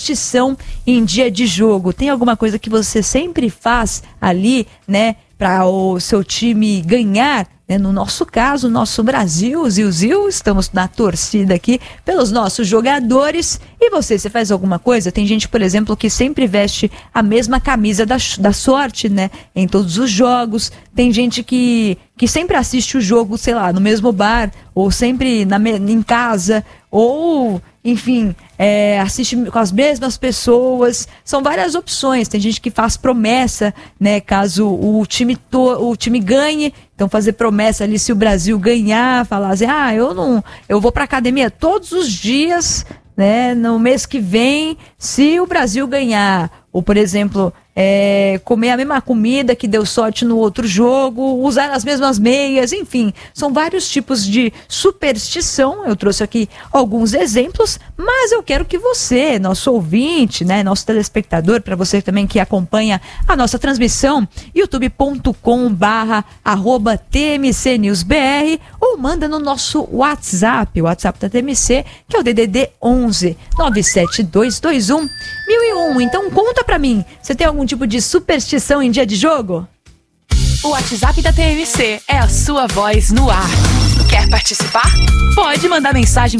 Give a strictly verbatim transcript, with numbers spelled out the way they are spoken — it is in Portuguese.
superstição em dia de jogo? Tem alguma coisa que você sempre faz ali, né, para o seu time ganhar? No nosso caso, o nosso Brasil, Zil Zil, estamos na torcida aqui pelos nossos jogadores. E você, você faz alguma coisa? Tem gente, por exemplo, que sempre veste a mesma camisa da, da sorte, né? Em todos os jogos. Tem gente que, que sempre assiste o jogo, sei lá, no mesmo bar, ou sempre na, em casa, ou, enfim, é, assiste com as mesmas pessoas. São várias opções. Tem gente que faz promessa, né? Caso o time, to, o time ganhe. Então fazer promessa ali, se o Brasil ganhar, falar assim, ah, eu não, eu vou pra academia todos os dias, né, no mês que vem, se o Brasil ganhar. Ou, por exemplo, é, comer a mesma comida que deu sorte no outro jogo, usar as mesmas meias, enfim, são vários tipos de superstição. Eu trouxe aqui alguns exemplos, mas eu quero que você, nosso ouvinte, né, nosso telespectador, para você também que acompanha a nossa transmissão, youtube ponto com barra arroba T M C News B R, ou manda no nosso WhatsApp, o WhatsApp da T M C, que é o D D D onze nove sete dois dois um mil e um. Então conta pra mim, você tem algum tipo de superstição em dia de jogo? O WhatsApp da T M C é a sua voz no ar. Quer participar? Pode mandar mensagem